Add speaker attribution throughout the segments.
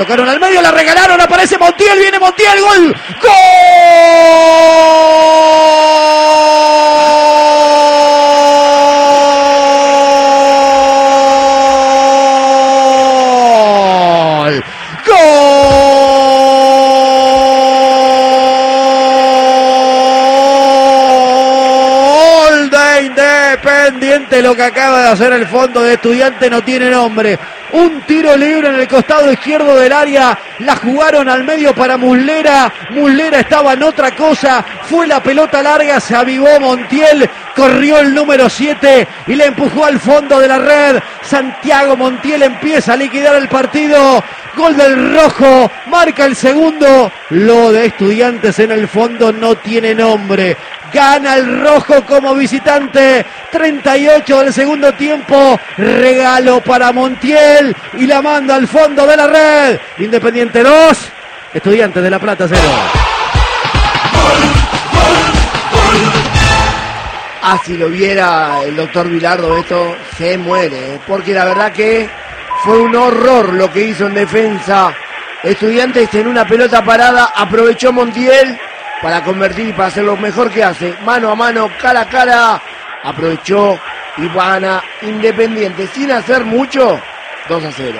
Speaker 1: Tocaron al medio, la regalaron, aparece Montiel, viene Montiel, gol. ¡Gol! Independiente, lo que acaba de hacer el fondo de Estudiantes no tiene nombre. Un tiro libre en el costado izquierdo del área, la jugaron al medio para Muslera, Muslera estaba en otra cosa, fue la pelota larga, se avivó Montiel, corrió el número 7 y le empujó al fondo de la red. Santiago Montiel empieza a liquidar el partido, gol del rojo, marca el segundo. Lo de Estudiantes en el fondo no tiene nombre. Gana el rojo como visitante, 38 del segundo tiempo, regalo para Montiel y la manda al fondo de la red. Independiente 2, Estudiantes de La Plata 0.
Speaker 2: Si lo viera el doctor Bilardo, esto se muere, porque la verdad que fue un horror lo que hizo en defensa Estudiantes en una pelota parada. Aprovechó Montiel para convertir y para hacer lo mejor que hace, mano a mano, cara a cara, aprovechó y gana Independiente sin hacer mucho, 2-0.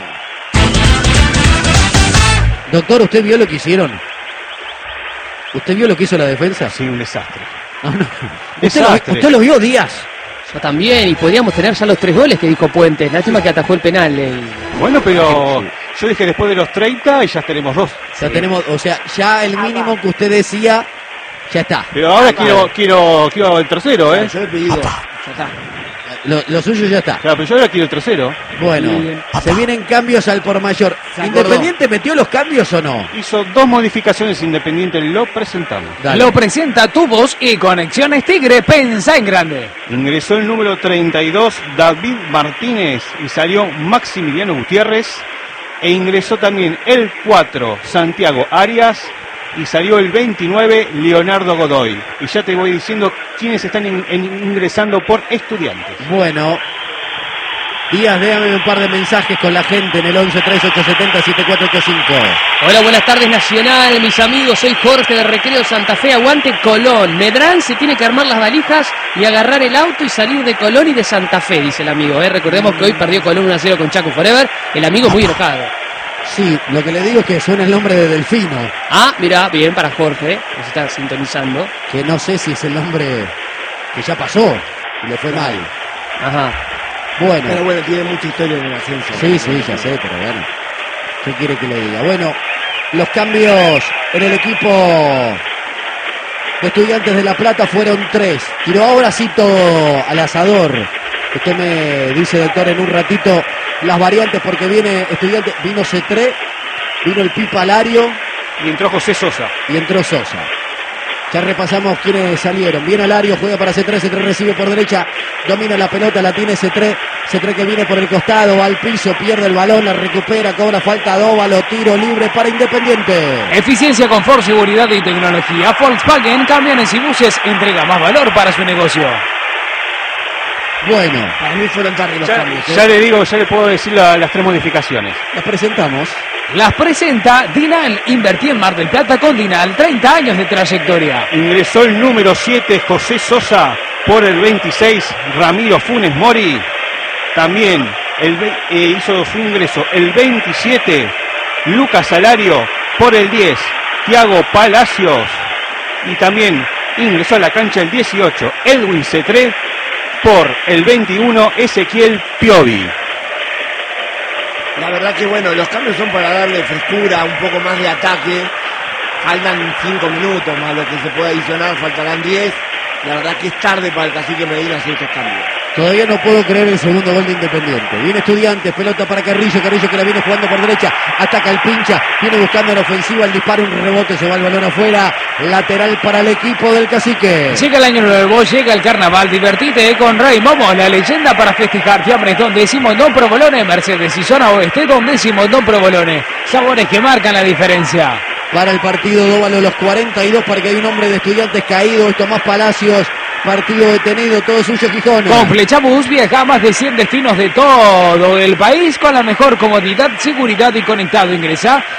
Speaker 1: Doctor, ¿usted vio lo que hicieron? ¿Usted vio lo que hizo la defensa?
Speaker 3: Sí, un desastre.
Speaker 1: No.
Speaker 3: Desastre.
Speaker 1: ¿Usted lo vio, Díaz?
Speaker 4: Yo también, y podríamos tener ya los 3 goles que dijo Puentes. Lástima que atajó el penal.
Speaker 3: Bueno, pero yo dije después de los 30 y ya tenemos 2.
Speaker 1: Ya tenemos, o sea, ya el mínimo que usted decía, ya está.
Speaker 3: Pero ahora quiero el tercero, ¿eh?
Speaker 2: Yo he pedido, ya está.
Speaker 1: Lo suyo ya está.
Speaker 3: Claro, pero yo ahora quiero el tercero.
Speaker 1: Bueno, se vienen cambios al por mayor. ¿Independiente metió los cambios o no?
Speaker 3: Hizo 2 modificaciones Independiente, lo presentamos.
Speaker 1: Dale.
Speaker 5: Lo presenta Tu Voz y Conexiones Tigre, pensá en grande.
Speaker 3: Ingresó el número 32, David Martínez, y salió Maximiliano Gutiérrez. E ingresó también el 4, Santiago Arias, y salió el 29, Leonardo Godoy. Y ya te voy diciendo quiénes están ingresando por Estudiantes.
Speaker 1: Bueno, Díaz, déjame un par de mensajes con la gente en el 11-3870-7485.
Speaker 4: Hola, buenas tardes Nacional, mis amigos, soy Jorge de Recreo Santa Fe, aguante Colón. Medrán se tiene que armar las valijas y agarrar el auto y salir de Colón y de Santa Fe, dice el amigo. Recordemos que hoy perdió Colón 1-0 con Chaco Forever, el amigo muy enojado.
Speaker 1: Sí, lo que le digo es que suena el nombre de Delfino.
Speaker 4: Ah, mirá, bien para Jorge, nos está sintonizando.
Speaker 1: Que no sé si es el nombre que ya pasó y le fue mal.
Speaker 4: Ajá.
Speaker 1: Bueno.
Speaker 2: Pero bueno, tiene mucha historia en el ascenso.
Speaker 1: Sí, ya sé, pero bueno. ¿Qué quiere que le diga? Bueno, los cambios en el equipo de Estudiantes de La Plata fueron 3. Tiró ahora sí todo al asador. Usted me dice, doctor, en un ratito las variantes porque viene Estudiantes, vino Cetré, vino el Pipa Lario.
Speaker 3: Y entró José Sosa.
Speaker 1: Y entró Sosa. Ya repasamos quiénes salieron. Viene Alario, juega para C3, C3 recibe por derecha, domina la pelota, la tiene C3, C3 que viene por el costado, va al piso, pierde el balón, la recupera, cobra falta Dóvalo, tiro libre para Independiente.
Speaker 5: Eficiencia, confort, seguridad y tecnología. Volkswagen, camiones y buses, entrega más valor para su negocio.
Speaker 1: Bueno,
Speaker 2: Para mí fueron tarde los cambios.
Speaker 3: Ya le digo, ya le puedo decir las 3 modificaciones.
Speaker 1: las presentamos.
Speaker 5: Las presenta Dinal. Invertí en Mar del Plata con Dinal. 30 años de trayectoria.
Speaker 3: Ingresó el número 7, José Sosa, por el 26, Ramiro Funes Mori. También hizo su ingreso el 27, Lucas Alario, por el 10, Thiago Palacios. Y también ingresó a la cancha el 18, Edwin Cetré, por el 21, Ezequiel Piovi.
Speaker 2: La verdad que bueno, los cambios son para darle frescura, un poco más de ataque. Faltan 5 minutos más lo que se puede adicionar, faltarán 10. La verdad que es tarde para el Cacique Medina hacer estos cambios.
Speaker 1: Todavía no puedo creer el segundo gol de Independiente. Viene Estudiantes, pelota para Carrillo que la viene jugando por derecha, ataca el pincha, viene buscando la ofensiva, el disparo, un rebote, se va el balón afuera, lateral para el equipo del Cacique.
Speaker 5: Llega el año nuevo, llega el carnaval, divertite con Rey Momo, la leyenda para festejar. Fiambres Don Décimo, Don Provolone, Mercedes y Zona Oeste, Don Décimo, Don Provolone. Sabores que marcan la diferencia.
Speaker 1: Para el partido Dóvalo los 42 para que hay un hombre de Estudiantes caído, es Tomás Palacios. Partido detenido, todo suyo Gijón.
Speaker 5: Con Flechabús viaja a más de 100 destinos de todo el país con la mejor comodidad, seguridad y conectado. Ingresa